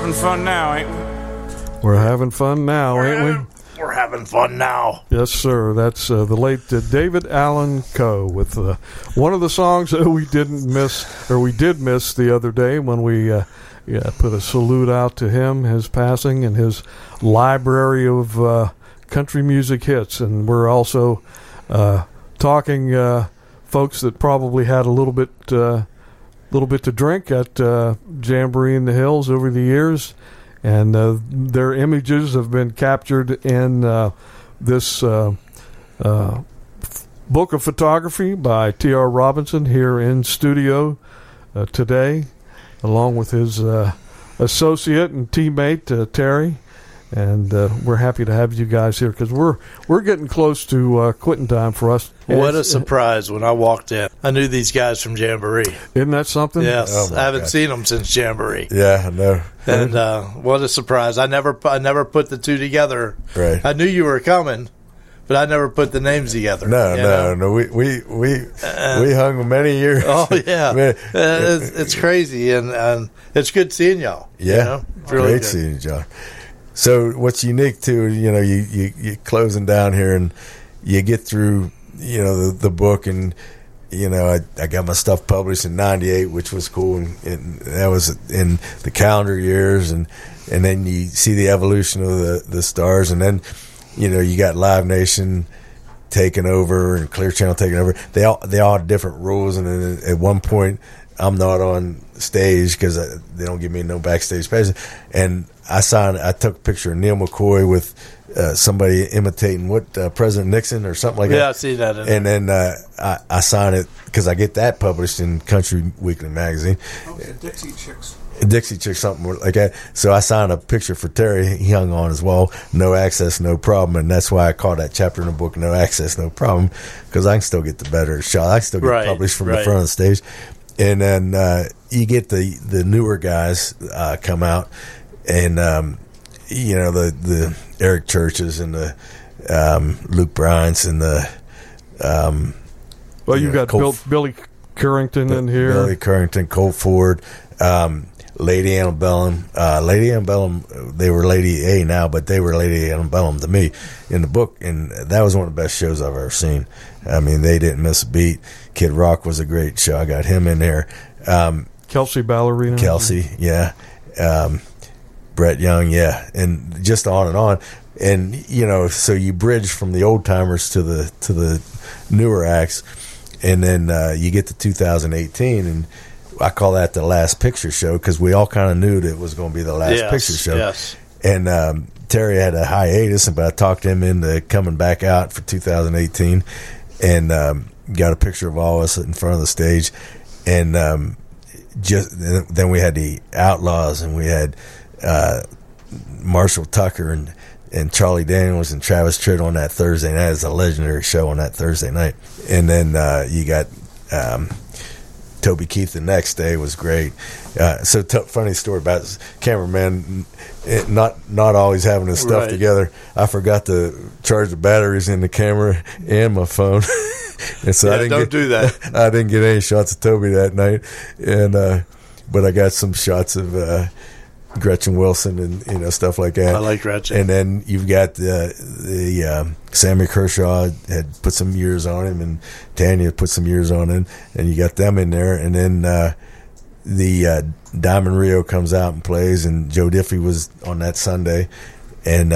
having fun now, ain't we? We're having fun now, ain't we? We're having fun now. Yes, sir. That's the late David Allan Coe with one of the songs that we did miss the other day when we put a salute out to him, his passing, and his library of country music hits. And we're also talking folks that probably had a little bit to drink at Jamboree in the Hills over the years. And their images have been captured in this book of photography by T.R. Robinson here in studio today, along with his associate and teammate, Terry. And we're happy to have you guys here because we're getting close to quitting time for us. What a surprise when I walked in. I knew these guys from Jamboree. Isn't that something? Yes. Oh I haven't seen them since Jamboree. Yeah, I know. And what a surprise. I never put the two together. Right. I knew you were coming, but I never put the names together. No. We hung many years. Oh, yeah. It's crazy, and it's good seeing y'all. Yeah. You know? It's really great good. seeing you, John. So what's unique too, you closing down here and you get through, the book, and I got my stuff published in '98, which was cool, and that was in the calendar years, and then you see the evolution of the stars, and then you got Live Nation taking over and Clear Channel taking over. They all have different rules, and then at one point I'm not on stage because they don't give me no backstage space, and I took a picture of Neil McCoy with somebody imitating President Nixon or something like that. Yeah, I see that. And then I signed it because I get that published in Country Weekly magazine. Okay, Dixie Chicks, something like that. So I signed a picture for Terry. He hung on as well. No access, no problem. And that's why I call that chapter in the book "No Access, No Problem," because I can still get the better shot. I can still get published from the front of the stage. And then you get the newer guys come out. And, the Eric Churches and the Luke Bryants and the... you've got Billy Currington in here. Billy Currington, Colt Ford, Lady Antebellum. Lady Antebellum, they were Lady A now, but they were Lady Antebellum to me in the book. And that was one of the best shows I've ever seen. I mean, they didn't miss a beat. Kid Rock was a great show. I got him in there. Kelsey Ballerina. Kelsey, yeah. Brett Young, yeah, and just on and on, and so you bridge from the old timers to the newer acts, and then you get to 2018, and I call that the last picture show because we all kind of knew that it was going to be the last picture show. Yes. And Terry had a hiatus, but I talked him into coming back out for 2018, and got a picture of all of us in front of the stage, and then we had the Outlaws, and we had Marshall Tucker and Charlie Daniels and Travis Tritt on that Thursday night. It's a legendary show on that Thursday night. And then you got Toby Keith the next day was great. Funny story about cameraman not always having his stuff together. I forgot to charge the batteries in the camera and my phone. And so I didn't do that. I didn't get any shots of Toby that night. And but I got some shots of Gretchen Wilson and stuff like that. I like Gretchen. And then you've got the Sammy Kershaw had put some years on him, and Tanya put some years on him, and you got them in there. And then the Diamond Rio comes out and plays, and Joe Diffie was on that Sunday, and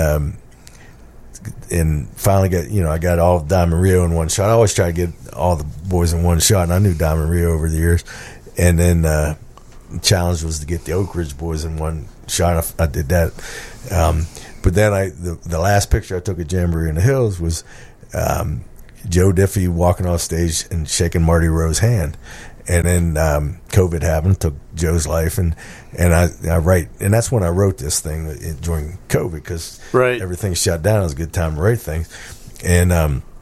finally got I got all of Diamond Rio in one shot. I always try to get all the boys in one shot, and I knew Diamond Rio over the years. And then the challenge was to get the Oak Ridge boys in one shot. I did that. But then the last picture I took at Jamboree in the Hills was Joe Diffie walking off stage and shaking Marty Rowe's hand. And then COVID happened, took Joe's life, and I write, and that's when I wrote this thing during COVID because everything shut down. It was a good time to write things, and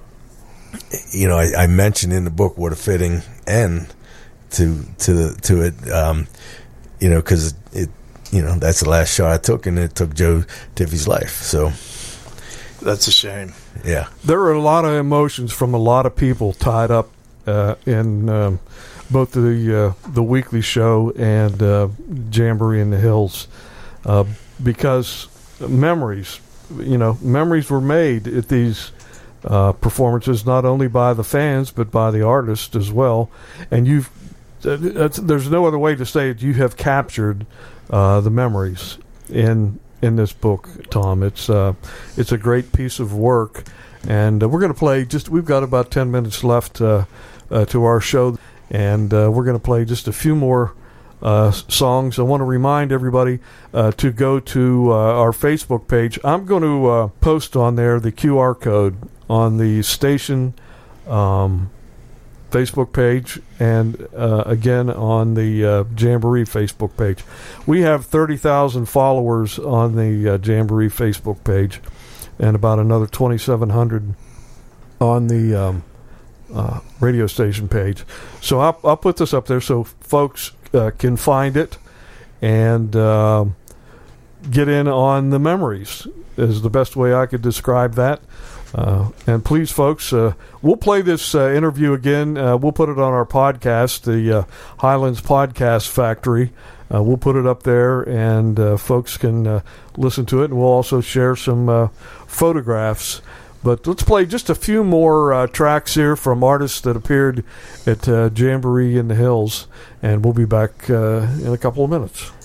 I mentioned in the book what a fitting end to it, because it that's the last shot I took, and it took Joe Diffie's life. So that's a shame. Yeah, there are a lot of emotions from a lot of people tied up in both the weekly show and Jamboree in the Hills. because memories were made at these performances, not only by the fans but by the artists as well. And there's no other way to say it. You have captured the memories in this book, Tom. It's a great piece of work, and we're going to play. We've got about 10 minutes left to our show, and we're going to play just a few more songs. I want to remind everybody to go to our Facebook page. I'm going to post on there the QR code on the station Facebook page, and again on the Jamboree Facebook page. We have 30,000 followers on the Jamboree Facebook page, and about another 2,700 on the radio station page. So I'll put this up there so folks can find it and get in on the memories, is the best way I could describe that. And please, folks, we'll play this interview again. We'll put it on our podcast, the Highlands Podcast Factory. We'll put it up there, and folks can listen to it. And we'll also share some photographs. But let's play just a few more tracks here from artists that appeared at Jamboree in the Hills, and we'll be back in a couple of minutes.